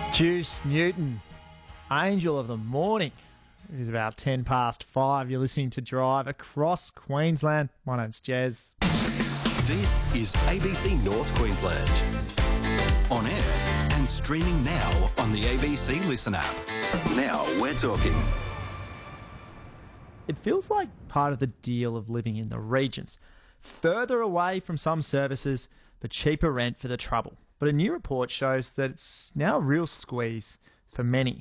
Juice Newton, Angel of the Morning. It is about 10 past 5. You're listening to Drive across Queensland. My name's Jez. This is ABC North Queensland. On air and streaming now on the ABC Listen app. Now we're talking. It feels like part of the deal of living in the regions. Further away from some services, but cheaper rent for the trouble. But a new report shows that it's now a real squeeze for many.